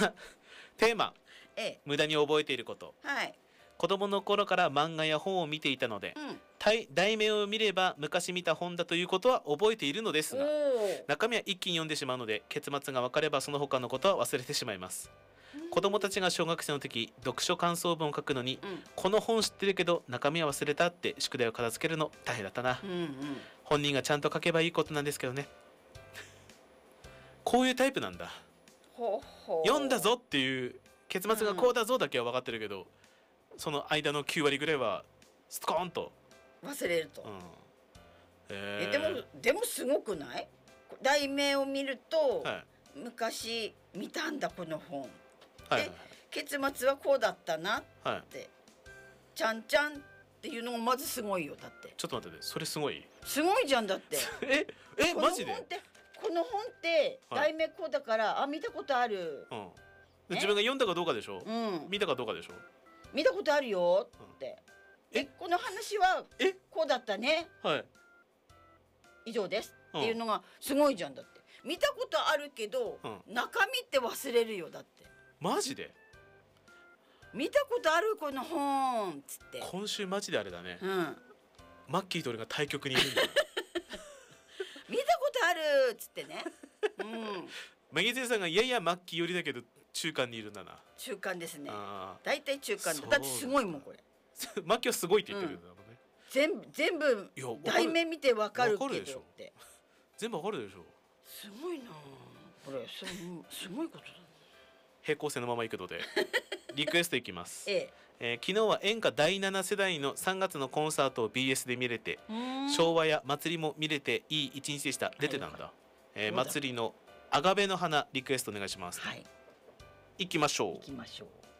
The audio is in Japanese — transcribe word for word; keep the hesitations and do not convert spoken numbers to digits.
テーマ、 ええ、 無駄に覚えていること。 はい、 子供の頃から漫画や本を見ていたので、 うん、 題題名を見れば昔見た本だということは覚えているのですが、 お中身は一気に読んでしまうので結末が分かればその他のことは忘れてしまいます。子供たちが小学生の時読書感想文を書くのに、 うん、 この本知ってるけど中身は忘れたって宿題を片付けるの大変だったな、 うん、うん、 本人がちゃんと書けばいいことなんですけどね。こういうタイプなんだ。 ほほ読んだぞっていう結末がこうだぞだけは分かってるけど、うん、その間のきゅう割ぐらいはスコーンと忘れると、 うん、 えでもでもすごくない？題名を見ると、はい、昔見たんだこの本、はいはいはい、で結末はこうだったなって、はい、ちゃんちゃんっていうのがまずすごいよ。だってちょっと待ってて、それすごいすごいじゃん。だってええマジでこの本って題名こうだから、はい、あ見たことある、 うん、自分が読んだかどうかでしょ、 うん、 見たかどうかでしょ。 見たことあるよって、うん、えこの話はこうだったね、はい、以上ですっていうのがすごいじゃん。だって見たことあるけど、うん、中身って忘れるよ。だってマジで見たことあるこの本っつって。 今週マジであれだね、うん、マッキーと俺が対局にいるんだ見たことあるっつってね、うん、 マギゼさんがいやいやマッキー寄りだけど中間にいるんだな。 中間ですね。だいたい中間だ。だってすごいもんこれマッキーはすごいって言ってるんだもんね、うん、 全部全部題名見てわかるけどって全部わかるでしょ。 すごいなこれ。す, すごいことだ、ね、 平行線のままいくのでリクエストいきます、 えええー、昨日は演歌だいなな世代のさんがつのコンサートを ビーエス で見れて、昭和や祭りも見れていい一日でした。出てたんだ、えー、祭りのアガベの花リクエストお願いします。 はい、 行きましょう行きましょう。